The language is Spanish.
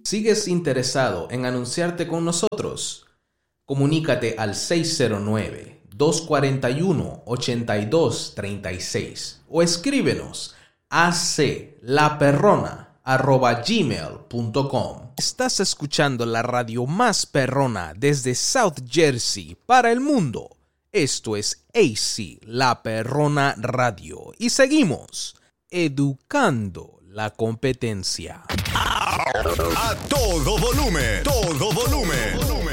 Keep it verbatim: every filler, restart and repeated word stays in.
¿Sigues interesado en anunciarte con nosotros? Comunícate al seis cero nueve, dos cuatro uno, ocho dos tres seis o escríbenos a aclaperrona arroba gmail punto com. Estás escuchando la radio más perrona desde South Jersey para el mundo. Esto es A C, La Perrona Radio. Y seguimos educando la competencia. A todo volumen, todo volumen, volumen.